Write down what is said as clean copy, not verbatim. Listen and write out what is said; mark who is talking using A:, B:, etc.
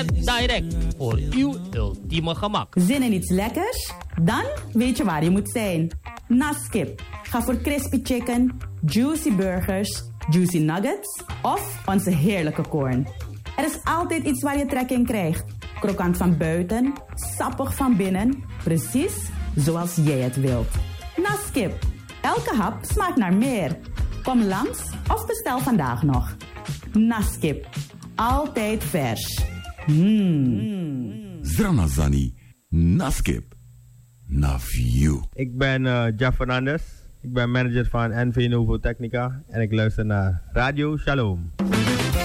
A: Direct voor uw ultieme gemak.
B: Zin in iets lekkers? Dan weet je waar je moet zijn. Naskip. Ga voor crispy chicken, juicy burgers, juicy nuggets of onze heerlijke corn. Er is altijd iets waar je trek in krijgt. Krokant van buiten, sappig van binnen. Precies zoals jij het wilt. Naskip. Elke hap smaakt naar meer. Kom langs of bestel vandaag nog. Naskip. Altijd vers.
C: Zranazani. Naskip. Na view.
D: Ik ben Jeff Fernandez. Ik ben manager van NV Novo Technica. En ik luister naar Radio Shalom.